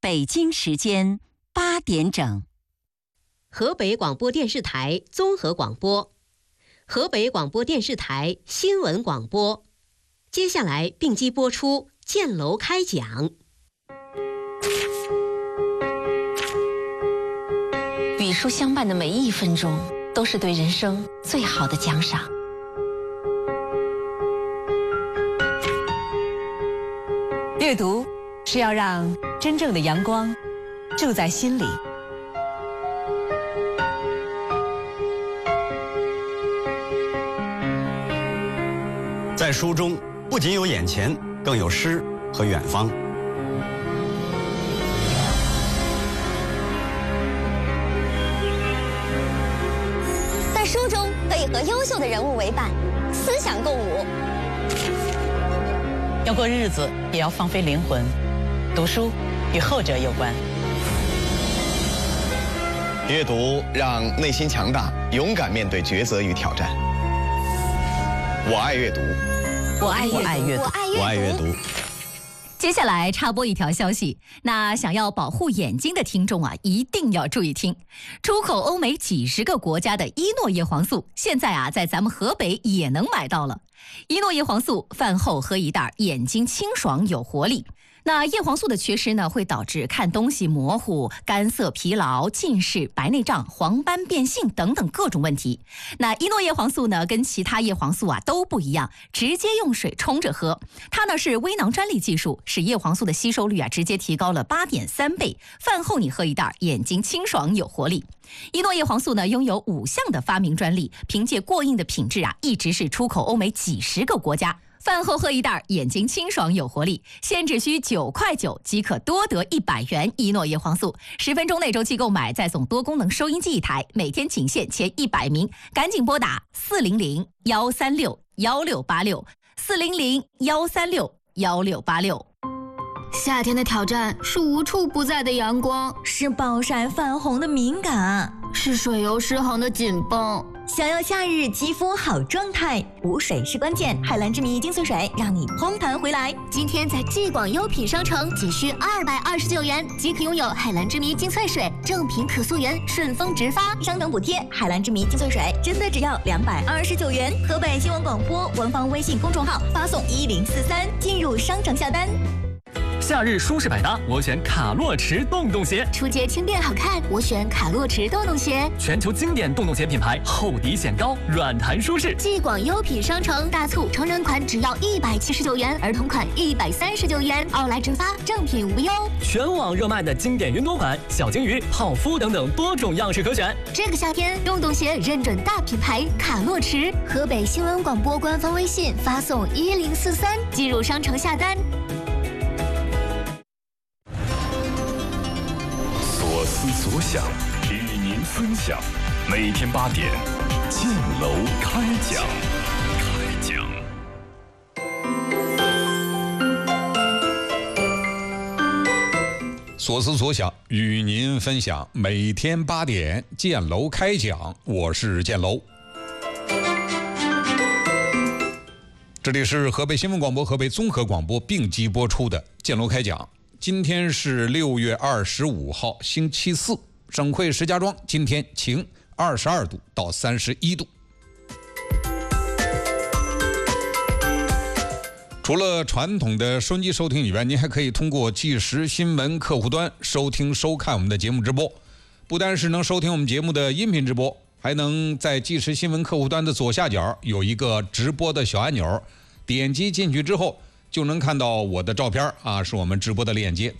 北京时间8点整。 河北广播电视台综合广播，河北广播电视台新闻广播。接下来并机播出建楼开讲。 与书相伴的每一分钟，都是对人生最好的奖赏。 阅读是要让真正的阳光住在心里。 在书中不仅有眼前，更有诗和远方。 在书中可以和优秀的人物为伴，思想共舞。 要过日子，也要放飞灵魂。读书与后者有关。 阅读让内心强大，勇敢面对抉择与挑战。我爱阅读， 我爱阅读， 我爱阅读。 接下来插播一条消息，那想要保护眼睛的听众啊，一定要注意听。出口欧美几十个国家的伊诺叶黄素，现在啊，在咱们河北也能买到了。伊诺叶黄素饭后喝一袋，眼睛清爽有活力。那叶黄素的缺失呢，会导致看东西模糊、干涩、疲劳、近视、白内障、黄斑变性等等各种问题。那伊诺叶黄素呢，跟其他叶黄素啊都不一样，直接用水冲着喝。它呢是微囊专利技术，使叶黄素的吸收率啊直接提高了8.3倍。饭后你喝一袋，眼睛清爽有活力。伊诺叶黄素呢拥有5项的发明专利，凭借过硬的品质啊，一直是出口欧美几十个国家。饭后喝一袋，眼睛清爽有活力，现只需9.9块即可多得100元伊诺叶黄素。10分钟内周期购买，再送多功能收音机1台，每天仅限前100名，赶紧拨打400-136-1686，400-136-1686。 夏天的挑战是无处不在的阳光， 是暴晒泛红的敏感， 是水油失衡的紧绷。 想要夏日肌肤好状态，补水是关键。海蓝之谜精粹水让你嘭弹回来。 今天在既广优品商城仅需229元即可拥有海蓝之谜精粹水，正品可溯源，顺丰直发， 商城补贴。海蓝之谜精粹水真的只要229元。河北新闻广播官方微信公众号发送1043进入商城下单。 夏日舒适百搭，我选卡洛驰洞洞鞋。 出街轻便好看，我选卡洛驰洞洞鞋。 全球经典洞洞鞋品牌，厚底显高，软弹舒适。 既广优品商城大促，成人款只要179元，儿童款139元，奥莱直发，正品无忧。 全网热卖的经典云朵款，小鲸鱼、泡芙等等多种样式可选。 这个夏天，洞洞鞋认准大品牌卡洛驰。河北新闻广播官方微信发送1043进入商城下单。 所思所想，与您分享。每天8点，建楼开讲。 所思所想，与您分享。每天8点，建楼开讲。我是建楼。这里是河北新闻广播、河北综合广播并机播出的建楼开讲。今天是6月25号，星期四。省会石家庄今天晴，22度到31度。除了传统的收音机收听以外，您还可以通过即时新闻客户端收听收看我们的节目直播。不单是能收听我们节目的音频直播，还能在即时新闻客户端的左下角有一个直播的小按钮，点击进去之后就能看到我的照片啊，是我们直播的链接。